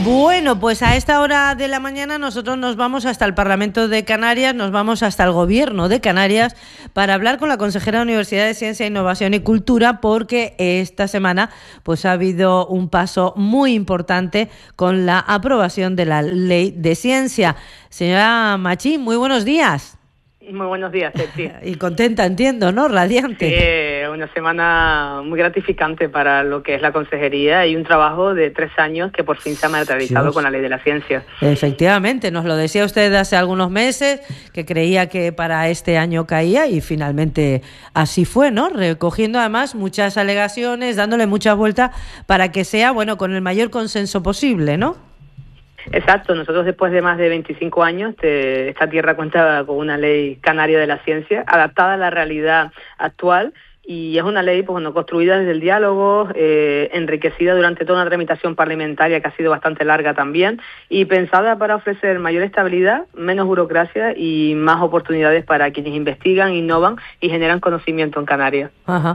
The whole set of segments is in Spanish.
Bueno, pues a esta hora de la mañana nosotros nos vamos hasta el Parlamento de Canarias, nos vamos hasta el Gobierno de Canarias para hablar con la consejera de Universidad de Ciencia, Innovación y Cultura, porque esta semana pues ha habido un paso muy importante con la aprobación de la Ley de Ciencia. Señora Machín, muy buenos días. Muy buenos días, Tetsi. Y contenta, entiendo, ¿no? Radiante. Sí, una semana muy gratificante para lo que es la consejería y un trabajo de 3 años que por fin se ha materializado con la Ley de la Ciencia. Efectivamente, nos lo decía usted hace algunos meses, que creía que para este año caía y finalmente así fue, ¿no? Recogiendo además muchas alegaciones, dándole muchas vueltas para que sea, bueno, con el mayor consenso posible, ¿no? Exacto, nosotros después de más de 25 años, esta tierra cuenta con una ley canaria de la ciencia adaptada a la realidad actual. Y es una ley, pues bueno, construida desde el diálogo, enriquecida durante toda una tramitación parlamentaria que ha sido bastante larga también, y pensada para ofrecer mayor estabilidad, menos burocracia y más oportunidades para quienes investigan, innovan y generan conocimiento en Canarias. Ajá.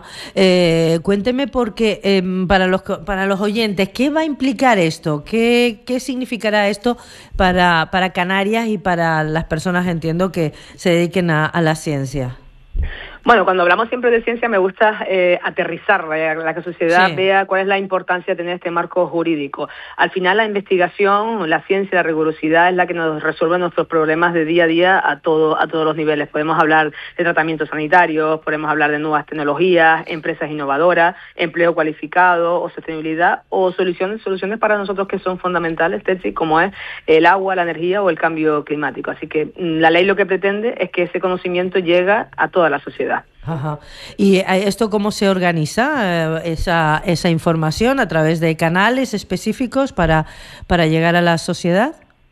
Cuénteme porque para los oyentes, ¿qué va a implicar esto? ¿Qué significará esto para Canarias y para las personas, entiendo, que se dediquen a la ciencia? Bueno, cuando hablamos siempre de ciencia me gusta aterrizar, que la sociedad vea cuál es la importancia de tener este marco jurídico. Al final la investigación, la ciencia, la rigurosidad es la que nos resuelve nuestros problemas de día a día a todos los niveles. Podemos hablar de tratamientos sanitarios, podemos hablar de nuevas tecnologías, empresas innovadoras, empleo cualificado o sostenibilidad o soluciones para nosotros que son fundamentales, Tetsi, como es el agua, la energía o el cambio climático. Así que la ley lo que pretende es que ese conocimiento llegue a toda la sociedad. Ajá. ¿Y esto cómo se organiza, esa información a través de canales específicos para llegar a la sociedad?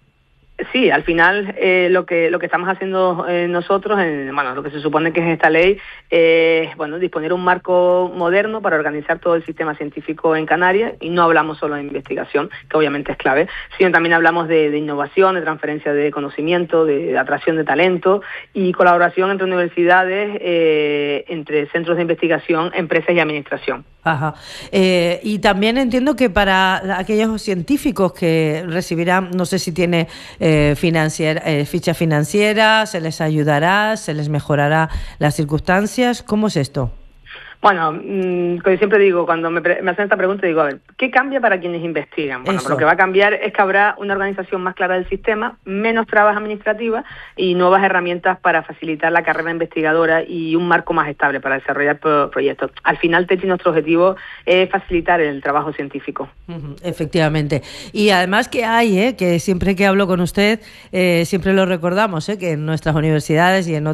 Sí, al final lo que estamos haciendo nosotros, lo que se supone que es esta ley, disponer un marco moderno para organizar todo el sistema científico en Canarias, y no hablamos solo de investigación, que obviamente es clave, sino también hablamos de innovación, de transferencia de conocimiento, de atracción de talento y colaboración entre universidades, entre centros de investigación, empresas y administración. Ajá. Y también entiendo que para aquellos científicos que recibirán, no sé si tiene ficha financiera, se les ayudará, se les mejorará las circunstancias. ¿Cómo es esto? Bueno, como siempre digo, cuando me hacen esta pregunta, digo, a ver, ¿qué cambia para quienes investigan? Bueno, lo que va a cambiar es que habrá una organización más clara del sistema, menos trabas administrativas y nuevas herramientas para facilitar la carrera investigadora y un marco más estable para desarrollar proyectos. Al final, Tetsi, nuestro objetivo es facilitar el trabajo científico. Efectivamente. Y además que hay, que siempre que hablo con usted, siempre lo recordamos, que en nuestras universidades y en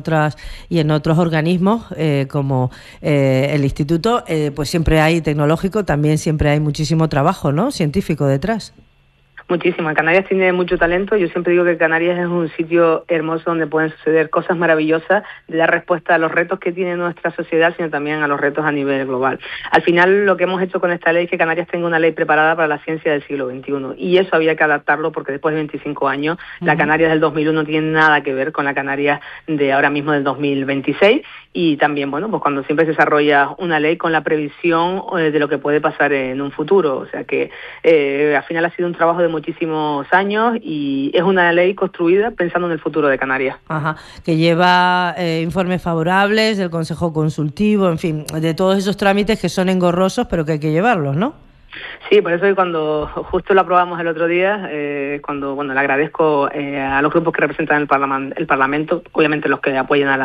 otros organismos, como el instituto, pues siempre hay tecnológico, también siempre hay muchísimo trabajo, ¿no?, científico detrás. Muchísimo. Canarias tiene mucho talento. Yo siempre digo que Canarias es un sitio hermoso donde pueden suceder cosas maravillosas, de dar respuesta a los retos que tiene nuestra sociedad, sino también a los retos a nivel global. Al final, lo que hemos hecho con esta ley es que Canarias tenga una ley preparada para la ciencia del siglo XXI. Y eso había que adaptarlo porque después de 25 años, la Canarias del 2001 no tiene nada que ver con la Canarias de ahora mismo del 2026. Y también, pues cuando siempre se desarrolla una ley con la previsión de lo que puede pasar en un futuro. O sea que al final ha sido un trabajo de muchísimos años y es una ley construida pensando en el futuro de Canarias. Ajá, que lleva informes favorables del Consejo Consultivo, en fin, de todos esos trámites que son engorrosos, pero que hay que llevarlos, ¿no? Sí, por eso cuando justo lo aprobamos el otro día, cuando le agradezco a los grupos que representan el Parlamento, obviamente los que apoyan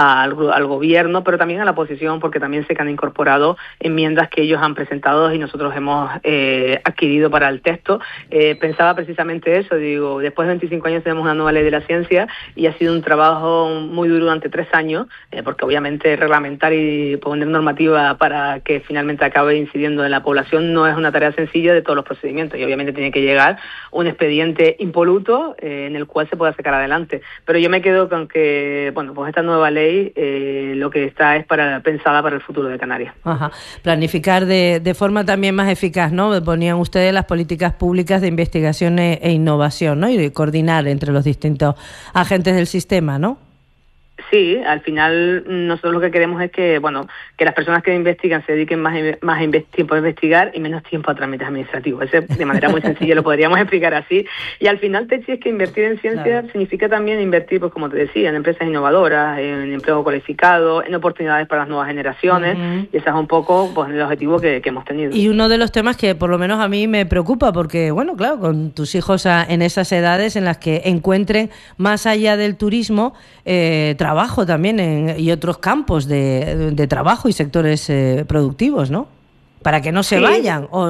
al gobierno, pero también a la oposición, porque también sé que han incorporado enmiendas que ellos han presentado y nosotros hemos adquirido para el texto. Pensaba precisamente eso, digo, después de 25 años tenemos una nueva ley de la ciencia y ha sido un trabajo muy duro durante 3 años, porque obviamente reglamentar y poner normativa para que finalmente acabe incidiendo en la población no es una tarea sencilla de todos los procedimientos y obviamente tiene que llegar un expediente impoluto en el cual se pueda sacar adelante. Pero yo me quedo con que, pues esta nueva ley lo que está es pensada para el futuro de Canarias. Ajá. Planificar de forma también más eficaz, ¿no? Ponían ustedes las políticas públicas de investigación e innovación, ¿no? Y de coordinar entre los distintos agentes del sistema, ¿no? sí, al final nosotros lo que queremos es que, que las personas que investigan se dediquen más tiempo a investigar y menos tiempo a trámites administrativos. Eso de manera muy sencilla lo podríamos explicar así. Y al final, Techi, es que invertir en ciencia significa también invertir, pues como te decía, en empresas innovadoras, en empleo cualificado, en oportunidades para las nuevas generaciones, y ese es un poco pues el objetivo que hemos tenido. Y uno de los temas que por lo menos a mí me preocupa, porque, claro, con tus hijos en esas edades en las que encuentren más allá del turismo trabajo también y otros campos de trabajo y sectores productivos, ¿no? Para que no se vayan, o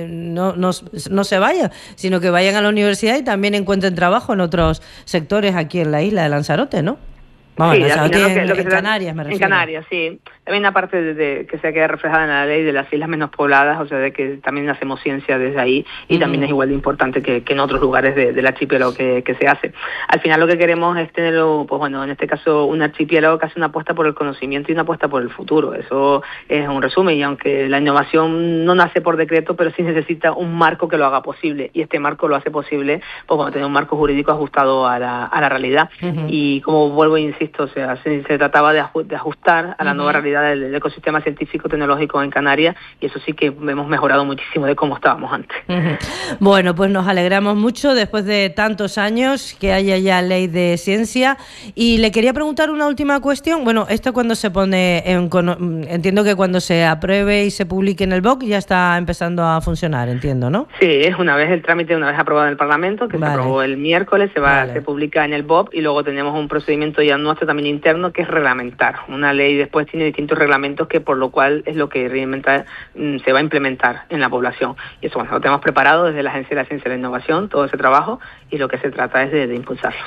no se vayan, sino que vayan a la universidad y también encuentren trabajo en otros sectores aquí en la isla de Lanzarote, ¿no? Vamos, sí, en Canarias me refiero. En Canarias, sí. Hay una parte de que se queda reflejada en la ley de las islas menos pobladas, o sea, de que también hacemos ciencia desde ahí, y también es igual de importante que en otros lugares del archipiélago que se hace. Al final lo que queremos es tener, en este caso, un archipiélago que hace una apuesta por el conocimiento y una apuesta por el futuro. Eso es un resumen, y aunque la innovación no nace por decreto, pero sí necesita un marco que lo haga posible, y este marco lo hace posible tener un marco jurídico ajustado a la realidad. Y como vuelvo e insisto, o sea, se trataba de ajustar a la nueva realidad del ecosistema científico-tecnológico en Canarias, y eso sí que hemos mejorado muchísimo de cómo estábamos antes. Bueno, pues nos alegramos mucho después de tantos años que haya ya ley de ciencia. Y le quería preguntar una última cuestión. Bueno, esto cuando se pone entiendo que cuando se apruebe y se publique en el BOC ya está empezando a funcionar, entiendo, ¿no? Sí, es una vez aprobado en el Parlamento, que se aprobó el miércoles, se publica en el BOP, y luego tenemos un procedimiento ya nuestro también interno, que es reglamentar. Una ley después tiene distintos reglamentos, que por lo cual es lo que realmente se va a implementar en la población. Y eso, lo tenemos preparado desde la Agencia de la Ciencia y la Innovación, todo ese trabajo, y lo que se trata es de impulsarlo.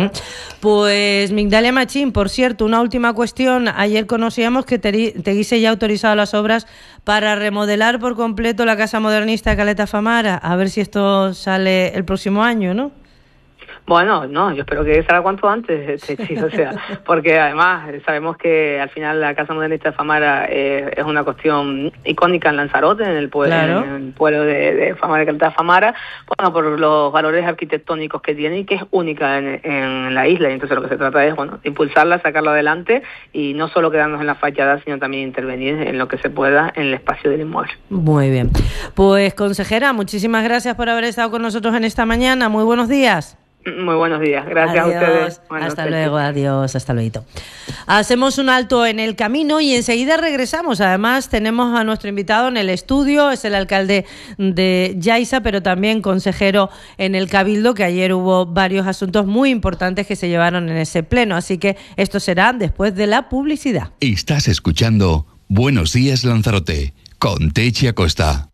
Pues, Migdalia Machín, por cierto, una última cuestión. Ayer conocíamos que Teguise ya ha autorizado las obras para remodelar por completo la Casa Modernista de Caleta Famara. A ver si esto sale el próximo año, ¿no? Bueno, no, yo espero que salga cuanto antes, o sea, porque además sabemos que al final la Casa Modernista de Famara es una cuestión icónica en Lanzarote, en el pueblo, en el pueblo de Famara, de Caleta Famara, por los valores arquitectónicos que tiene, y que es única en la isla. Y entonces lo que se trata es, impulsarla, sacarla adelante, y no solo quedarnos en la fachada, sino también intervenir en lo que se pueda en el espacio del inmueble. Muy bien. Pues, consejera, muchísimas gracias por haber estado con nosotros en esta mañana. Muy buenos días. Muy buenos días, gracias a ustedes. Hasta luego, adiós, hasta luego. Hacemos un alto en el camino y enseguida regresamos. Además, tenemos a nuestro invitado en el estudio, es el alcalde de Yaiza, pero también consejero en el Cabildo, que ayer hubo varios asuntos muy importantes que se llevaron en ese pleno. Así que esto será después de la publicidad. Estás escuchando Buenos Días Lanzarote, con Techi Acosta.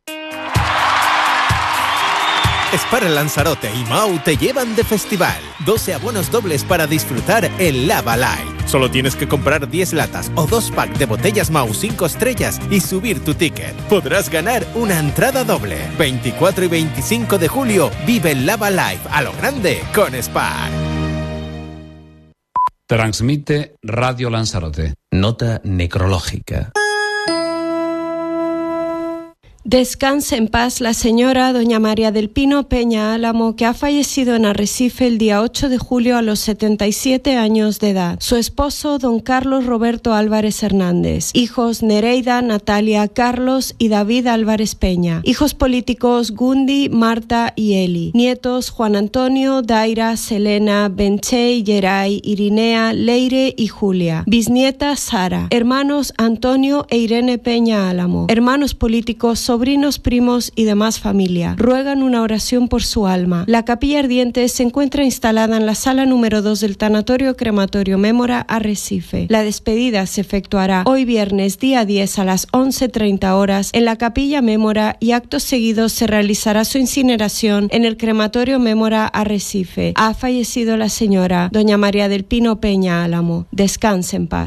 Spar Lanzarote y Mau te llevan de festival. 12 abonos dobles para disfrutar el Lava Live. Solo tienes que comprar 10 latas o 2 packs de botellas Mau 5 estrellas y subir tu ticket. Podrás ganar una entrada doble. 24 y 25 de julio vive el Lava Live a lo grande con Spar. Transmite Radio Lanzarote. Nota necrológica. Descanse en paz la señora doña María del Pino Peña Álamo, que ha fallecido en Arrecife el día 8 de julio a los 77 años de edad. Su esposo, don Carlos Roberto Álvarez Hernández. Hijos Nereida, Natalia, Carlos y David Álvarez Peña. Hijos políticos Gundi, Marta y Eli. Nietos Juan Antonio, Daira, Selena, Benchey, Geray, Irinea, Leire y Julia. Bisnieta Sara. Hermanos Antonio e Irene Peña Álamo. Hermanos políticos, sobrinos, primos y demás familia. Ruegan una oración por su alma. La capilla ardiente se encuentra instalada en la sala número 2 del Tanatorio Crematorio Mémora, Arrecife. La despedida se efectuará hoy viernes día 10 a las 11:30 horas en la capilla Mémora, y acto seguido se realizará su incineración en el Crematorio Mémora, Arrecife. Ha fallecido la señora doña María del Pino Peña Álamo. Descanse en paz.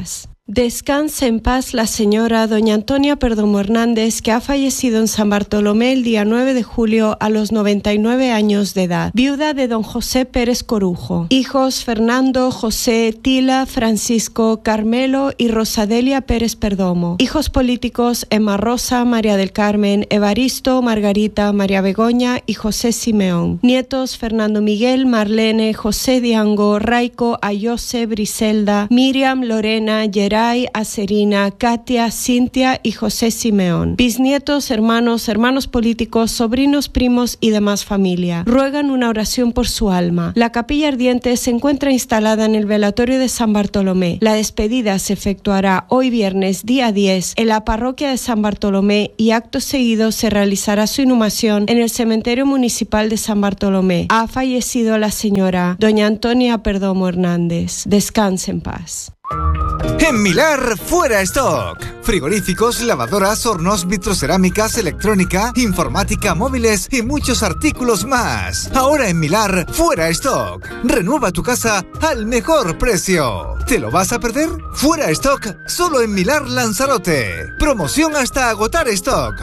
Descanse en paz la señora doña Antonia Perdomo Hernández, que ha fallecido en San Bartolomé el día 9 de julio a los 99 años de edad, viuda de don José Pérez Corujo. Hijos: Fernando, José, Tila, Francisco, Carmelo y Rosadelia Pérez Perdomo. Hijos políticos: Emma Rosa, María del Carmen, Evaristo, Margarita, María Begoña y José Simeón. Nietos: Fernando Miguel, Marlene, José Diango, Raico, Ayose, Briselda, Miriam, Lorena, Gerard, Acerina, Katia, Cintia y José Simeón. Bisnietos, hermanos políticos, sobrinos, primos y demás familia ruegan una oración por su alma. La capilla ardiente se encuentra instalada en el velatorio de San Bartolomé. La despedida se efectuará hoy viernes, día 10, en la parroquia de San Bartolomé, y acto seguido se realizará su inhumación en el cementerio municipal de San Bartolomé. Ha fallecido la señora doña Antonia Perdomo Hernández. Descanse en paz. En Milar, fuera stock. Frigoríficos, lavadoras, hornos, vitrocerámicas, electrónica, informática, móviles y muchos artículos más. Ahora en Milar, fuera stock. Renueva tu casa al mejor precio. ¿Te lo vas a perder? Fuera stock, solo en Milar Lanzarote. Promoción hasta agotar stock.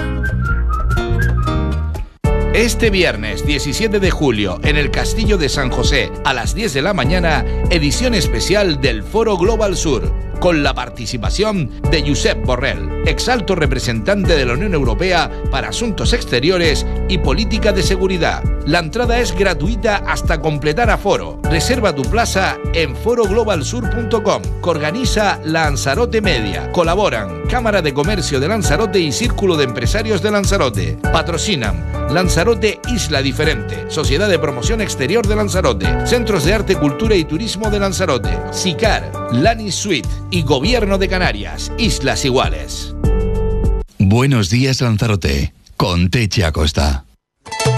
Este viernes 17 de julio, en el Castillo de San José, a las 10 de la mañana, edición especial del Foro Global Sur, con la participación de Josep Borrell, exalto representante de la Unión Europea para Asuntos Exteriores y Política de Seguridad. La entrada es gratuita hasta completar aforo. Reserva tu plaza en foroglobalsur.com, que organiza Lanzarote Media. Colaboran Cámara de Comercio de Lanzarote y Círculo de Empresarios de Lanzarote. Patrocinan Lanzarote Isla Diferente, Sociedad de Promoción Exterior de Lanzarote, Centros de Arte, Cultura y Turismo de Lanzarote, SICAR, Lani Suite y Gobierno de Canarias, Islas Iguales. Buenos días, Lanzarote, con Techi Acosta.